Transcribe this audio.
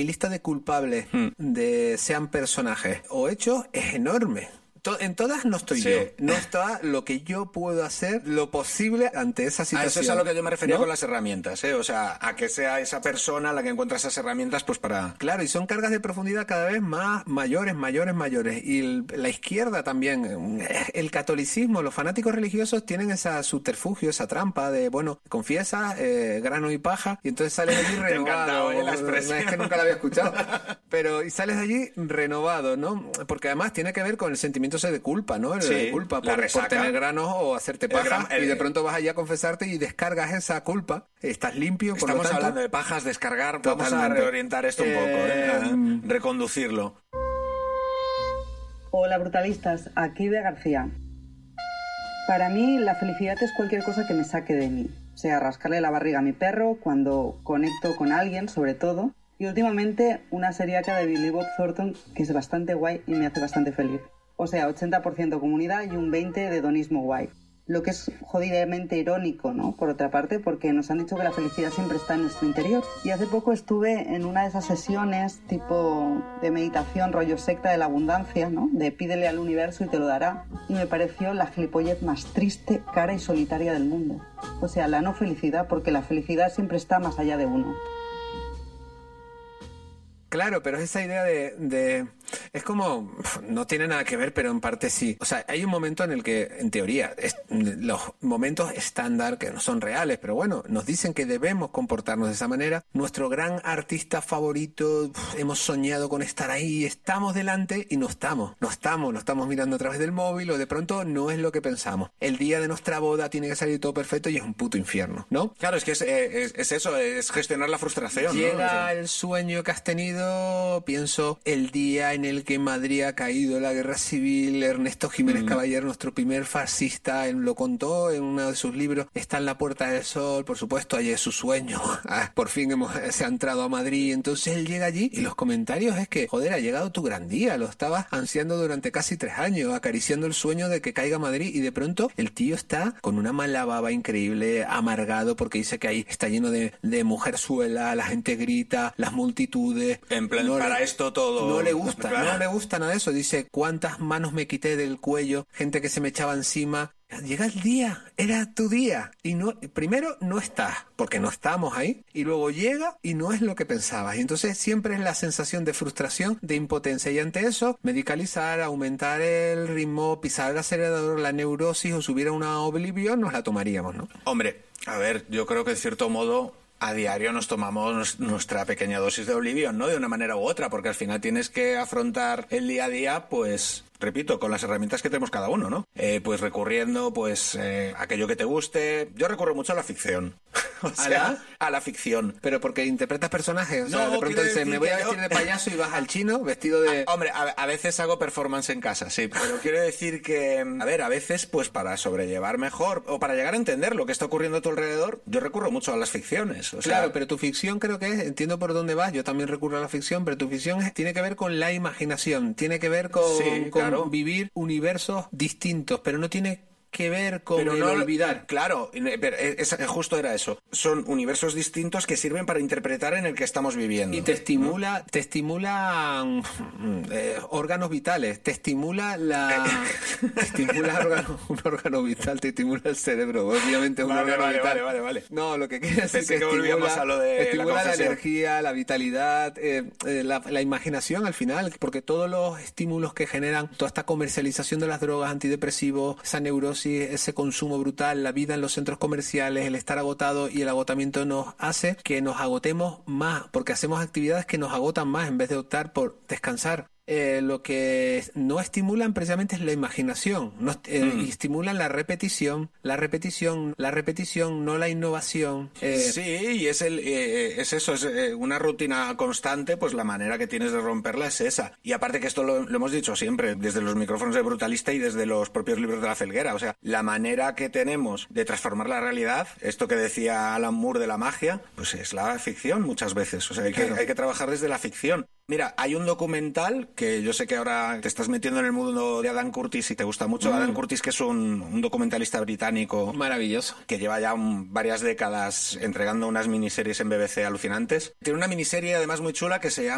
lista de culpables de sean personajes o hechos es enorme. En todas no estoy yo. No está lo que yo puedo hacer, lo posible ante esa situación. A eso es a lo que yo me refería, ¿no?, con las herramientas, ¿eh? O sea, a que sea esa persona la que encuentra esas herramientas pues para... Claro, y son cargas de profundidad cada vez más mayores. Y la izquierda también, el catolicismo, los fanáticos religiosos tienen esa subterfugio, esa trampa de, bueno, confiesas, grano y paja, y entonces sales de allí renovado. La expresión. Es que nunca la había escuchado. Y sales de allí renovado, ¿no? Porque además tiene que ver con el sentimiento de culpa, ¿no? De culpa por tener granos o hacerte paja, y de pronto vas allá a confesarte y descargas esa culpa. Estás limpio, por lo tanto... Estamos hablando de pajas, descargar. Totalmente. Vamos a reorientar esto un poco, reconducirlo. Hola, brutalistas. Aquí de García. Para mí, la felicidad es cualquier cosa que me saque de mí. O sea, rascarle la barriga a mi perro cuando conecto con alguien, sobre todo. Y últimamente, una seriaca de Billy Bob Thornton, que es bastante guay y me hace bastante feliz. O sea, 80% comunidad y un 20% de hedonismo guay. Lo que es jodidamente irónico, ¿no? Por otra parte, porque nos han dicho que la felicidad siempre está en nuestro interior. Y hace poco estuve en una de esas sesiones tipo de meditación, rollo secta de la abundancia, ¿no? De pídele al universo y te lo dará. Y me pareció la gilipollez más triste, cara y solitaria del mundo. O sea, la no felicidad, porque la felicidad siempre está más allá de uno. Claro, pero es esa idea de... Es como... No tiene nada que ver, pero en parte sí. O sea, hay un momento en el que, en teoría, los momentos estándar, que no son reales, pero bueno, nos dicen que debemos comportarnos de esa manera. Nuestro gran artista favorito, hemos soñado con estar ahí, estamos delante y no estamos. Lo estamos mirando a través del móvil, o de pronto no es lo que pensamos. El día de nuestra boda tiene que salir todo perfecto y es un puto infierno, ¿no? Claro, es que es eso, es gestionar la frustración, ¿no? Llega el sueño que has tenido. Pienso el día en el que en Madrid ha caído la guerra civil. Ernesto Jiménez Caballero, nuestro primer fascista, él lo contó en uno de sus libros. Está en la Puerta del Sol, por supuesto, allí es su sueño. Por fin se ha entrado a Madrid. Entonces él llega allí y los comentarios es que, joder, ha llegado tu gran día, lo estabas ansiando durante casi 3 años, acariciando el sueño de que caiga Madrid, y de pronto el tío está con una mala baba increíble, amargado, porque dice que ahí está lleno de mujerzuela, la gente grita, las multitudes. En plan, para esto todo... No le gusta, claro. No le gusta nada de eso. Dice, cuántas manos me quité del cuello, gente que se me echaba encima. Llega el día, era tu día. Y primero no estás, porque no estamos ahí. Y luego llega y no es lo que pensabas. Y entonces siempre es la sensación de frustración, de impotencia. Y ante eso, medicalizar, aumentar el ritmo, pisar el acelerador, la neurosis o subir a una oblivión, nos la tomaríamos, ¿no? Hombre, a ver, yo creo que en cierto modo... A diario nos tomamos nuestra pequeña dosis de Oblivion, ¿no? De una manera u otra, porque al final tienes que afrontar el día a día, pues, repito, con las herramientas que tenemos cada uno, ¿no? Pues recurriendo, pues, aquello que te guste. Yo recurro mucho a la ficción. O sea, a la ficción. Pero porque interpretas personajes. O sea, de pronto dices, me voy a vestir de payaso y vas al chino vestido de... Hombre, a veces hago performance en casa, sí. Pero quiero decir que, a ver, a veces, pues para sobrellevar mejor o para llegar a entender lo que está ocurriendo a tu alrededor, yo recurro mucho a las ficciones. O sea, claro, pero tu ficción creo que es, entiendo por dónde vas, yo también recurro a la ficción, pero tu ficción tiene que ver con la imaginación, tiene que ver con, claro, vivir universos distintos, pero no tiene que ver con el olvidar. Claro, pero justo era eso. Son universos distintos que sirven para interpretar en el que estamos viviendo. Y te estimulan órganos vitales, te estimula un órgano vital, te estimula el cerebro, obviamente un órgano vital. Vale. No, lo que quiere decir que volvíamos a lo de estimula la energía, la vitalidad, la imaginación al final, porque todos los estímulos que generan toda esta comercialización de las drogas, antidepresivos, esa neurosis, ese consumo brutal, la vida en los centros comerciales, el estar agotado y el agotamiento nos hace que nos agotemos más, porque hacemos actividades que nos agotan más en vez de optar por descansar. Lo que no estimulan precisamente es la imaginación, estimulan la repetición, no la innovación. Sí, y es eso, es una rutina constante, pues la manera que tienes de romperla es esa. Y aparte que esto lo hemos dicho siempre, desde los micrófonos de Brutalista y desde los propios libros de La Felguera, o sea, la manera que tenemos de transformar la realidad, esto que decía Alan Moore de la magia, pues es la ficción muchas veces, o sea, hay que trabajar desde la ficción. Mira, hay un documental que yo sé que ahora te estás metiendo en el mundo de Adam Curtis y te gusta mucho. Adam Curtis, que es un documentalista británico. Maravilloso. Que lleva ya varias décadas entregando unas miniseries en BBC alucinantes. Tiene una miniserie además muy chula que se llama